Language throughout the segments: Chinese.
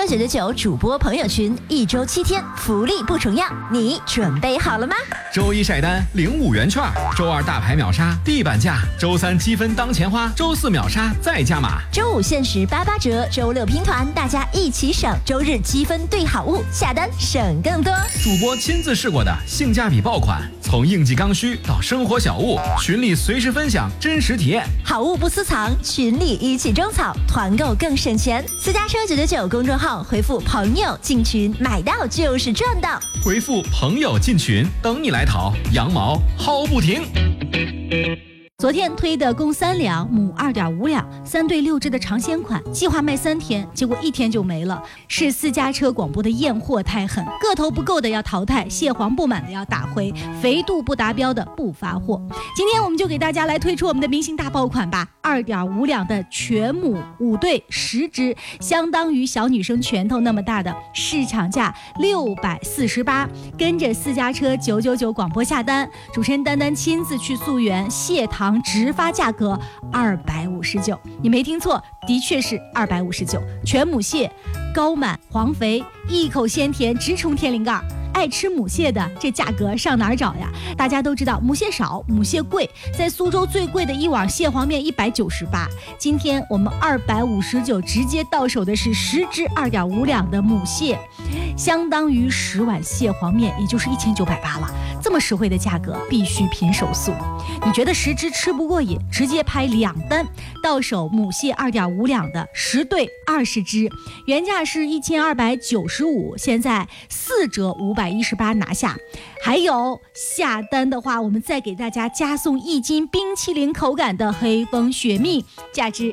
999主播朋友群，1周7天，福利不重样，你准备好了吗？ 周一晒单领5元券，周二大牌秒杀地板价，周三积分当钱花，周四秒杀再加码， 周五限时88折，周六拼团，大家一起省，周日积分兑好物，下单省更多。 主播亲自试过的性价比爆款，从应季刚需到生活小物，群里随时分享真实体验， 好物不私藏，群里一起种草，团购更省钱。私家车999公众号回复朋友进群，买到就是赚到。 回复朋友进群，等你来淘，羊毛薅不停。 昨天推的公3两，母2.5两，3对6只的尝鲜款，计划卖3天，结果1天就没了。是私家车广播的验货太狠，个头不够的要淘汰，蟹黄不满的要打回，肥度不达标的不发货。今天我们就给大家来推出我们的明星大爆款吧，2.5两的全母5对10只，相当于小女生拳头那么大的，市场价648，跟着私家车999广播下单，主持人丹丹亲自去溯源，蟹糖直发价格259，你没听错，的确是259，全母蟹，高满黄肥，一口鲜甜，直冲天灵盖。爱吃母蟹的，这价格上哪儿找呀？大家都知道母蟹少，母蟹贵，在苏州最贵的一碗蟹黄面198，今天我们259直接到手的是10只2.5两的母蟹，相当于10碗蟹黄面，也就是1980了。这么实惠的价格，必须拼手速。你觉得10只吃不过瘾，直接拍2单，到手母蟹2.5两的10对20只，原价是1295，现在4折518拿下。还有下单的话，我们再给大家加送1斤冰淇淋口感的黑蜂雪蜜，价值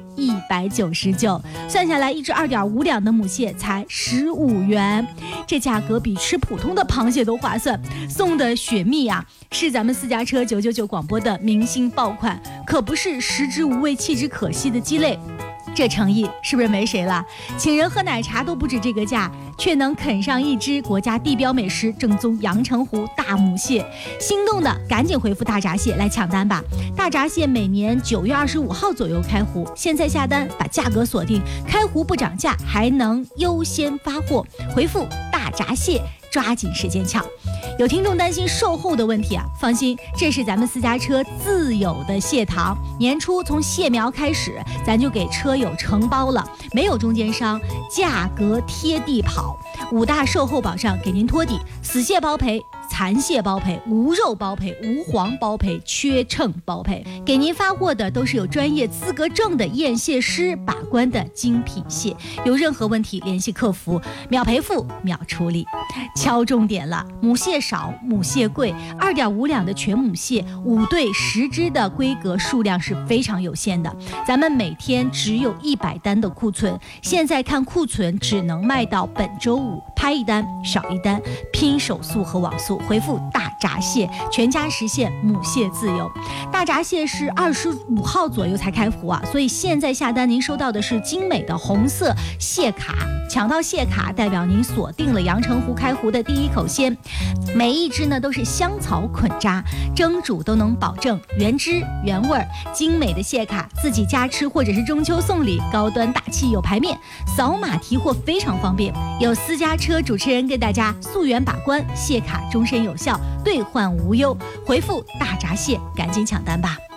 199，算下来1只2.5两的母蟹才15元，这价格比吃普通的螃蟹都划算。送的雪蜜啊，是咱们私家车999广播的明星爆款，可不是食之无味弃之可惜的鸡肋。这诚意是不是没谁了？请人喝奶茶都不止这个价，却能啃上1只国家地标美食正宗阳澄湖大母蟹。心动的赶紧回复大闸蟹来抢单吧！大闸蟹每年9月25号左右开湖，现在下单把价格锁定，开湖不涨价，还能优先发货。回复大闸蟹，抓紧时间抢。有听众担心售后的问题啊，放心，这是咱们私家车自有的蟹糖，年初从蟹苗开始，咱就给车友承包了，没有中间商，价格贴地跑，5大售后保障给您托底，死蟹包赔，残蟹包赔，无肉包赔，无黄包赔，缺秤包赔，给您发货的都是有专业资格证的验蟹师把关的精品蟹，有任何问题联系客服，秒赔付秒处理。敲重点了，母蟹少，母蟹贵，2.5两的全母蟹5对10只的规格数量是非常有限的，咱们每天只有100单的库存，现在看库存只能卖到本周5，拍1单少1单，拼手速和网速，回复大闸蟹，全家实现母蟹自由。大闸蟹是25号左右才开湖啊，所以现在下单您收到的是精美的红色蟹卡，抢到蟹卡代表您锁定了阳澄湖开湖的第一口鲜，每一只呢都是香草捆扎，蒸煮都能保证原汁原味儿。精美的蟹卡自己家吃或者是中秋送礼，高端大气有排面，扫码提货非常方便。有私家车主持人给大家溯源把关，蟹卡终身有效，兑换无忧。回复大闸蟹，赶紧抢单吧。